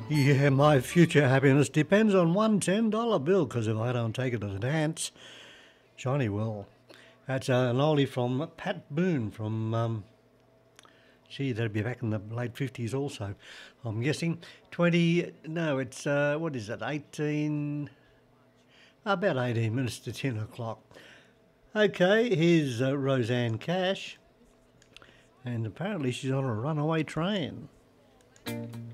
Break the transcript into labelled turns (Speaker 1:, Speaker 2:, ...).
Speaker 1: Yeah, my future happiness depends on one $10 bill, because if I don't take it to the dance, Johnny will. That's an oldie from Pat Boone from, gee, that'd be back in the late 50s also. I'm guessing 20, no, it's, what is it, 18, about 18 minutes to 10 o'clock. Okay, here's Roseanne Cash, and apparently she's on a runaway train.